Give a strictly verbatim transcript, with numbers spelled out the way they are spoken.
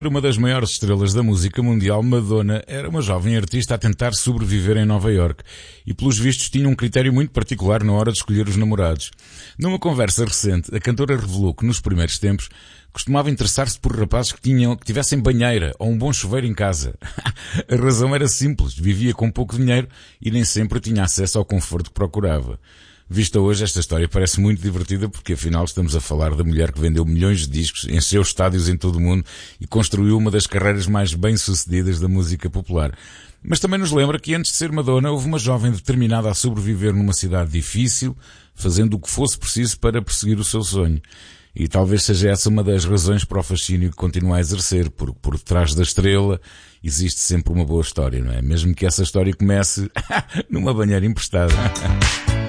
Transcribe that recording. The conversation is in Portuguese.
Uma das maiores estrelas da música mundial, Madonna, era uma jovem artista a tentar sobreviver em Nova Iorque e, pelos vistos, tinha um critério muito particular na hora de escolher os namorados. Numa conversa recente, a cantora revelou que, nos primeiros tempos, costumava interessar-se por rapazes que, tinham, que tivessem banheira ou um bom chuveiro em casa. A razão era simples, vivia com pouco dinheiro e nem sempre tinha acesso ao conforto que procurava. Vista hoje, esta história parece muito divertida porque afinal estamos a falar da mulher que vendeu milhões de discos, encheu estádios em todo o mundo e construiu uma das carreiras mais bem-sucedidas da música popular. Mas também nos lembra que antes de ser Madonna houve uma jovem determinada a sobreviver numa cidade difícil, fazendo o que fosse preciso para perseguir o seu sonho. E talvez seja essa uma das razões para o fascínio que continua a exercer, porque por detrás da estrela existe sempre uma boa história, não é? Mesmo que essa história comece numa banheira emprestada.